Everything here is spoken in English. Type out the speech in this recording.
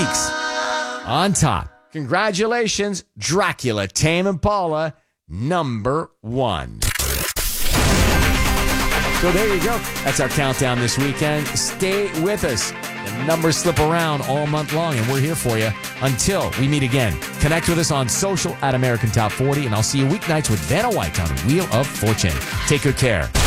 weeks on top. Congratulations, Dracula, Tame Impala, number 1. So there you go. That's our countdown this weekend. Stay with us. The numbers slip around all month long, and we're here for you until we meet again. Connect with us on social at American Top 40, and I'll see you weeknights with Vanna White on Wheel of Fortune. Take good care.